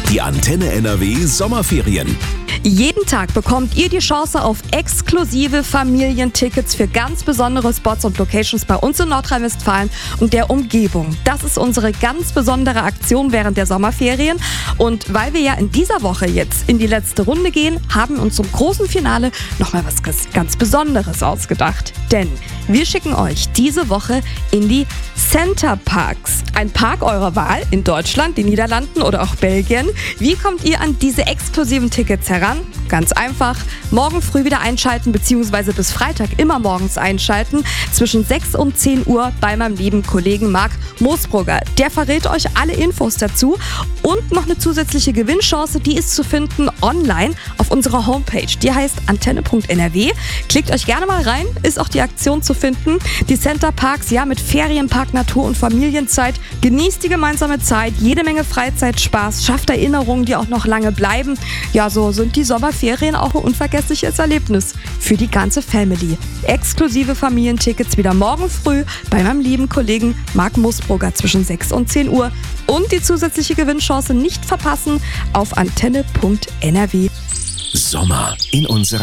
Die Antenne NRW Sommerferien. Jeden Tag bekommt ihr die Chance auf exklusive Familientickets für ganz besondere Spots und Locations bei uns in Nordrhein-Westfalen und der Umgebung. Das ist unsere ganz besondere Aktion während der Sommerferien. Und weil wir ja in dieser Woche jetzt in die letzte Runde gehen, haben wir uns zum großen Finale nochmal was ganz Besonderes ausgedacht. Denn wir schicken euch diese Woche in die Center Parks. Ein Park eurer Wahl in Deutschland, den Niederlanden oder auch Belgien. Wie kommt ihr an diese exklusiven Tickets heran? Ganz einfach, morgen früh wieder einschalten bzw. bis Freitag immer morgens einschalten zwischen 6 und 10 Uhr bei meinem lieben Kollegen Marc Moosbrugger. Der verrät euch alle Infos dazu und noch eine zusätzliche Gewinnchance, die ist zu finden online auf unserer Homepage. Die heißt antenne.nrw. Klickt euch gerne mal rein, ist auch die Aktion zu finden. Die Center Parks, ja, mit Ferienpark, Natur und Familienzeit. Genießt die gemeinsame Zeit, jede Menge Freizeitspaß, schafft Erinnerungen, die auch noch lange bleiben. Ja, so sind die Sommerferien auch ein unvergessliches Erlebnis für die ganze Family. Exklusive Familientickets wieder morgen früh bei meinem lieben Kollegen Marc Moosbrugger zwischen 6 und 10 Uhr. Und die zusätzliche Gewinnchance nicht verpassen auf antenne.nrw. Sommer in unserer